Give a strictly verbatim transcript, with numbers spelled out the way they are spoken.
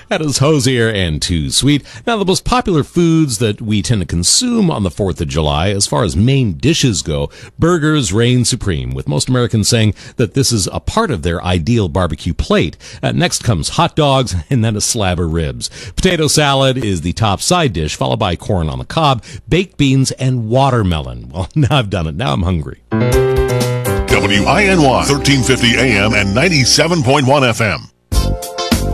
That is Hosier and Too Sweet. Now, the most popular foods that we tend to consume on the fourth of July, as far as main dishes go, burgers reign supreme, with most Americans saying that this is a part of their ideal barbecue plate. Uh, next comes hot dogs, and then a slab of ribs. Potato salad is the top side dish, followed by corn on the cob, baked beans, and watermelon. Well, now I've done it. Now I'm hungry. W I N Y, thirteen fifty A M and ninety-seven point one F M.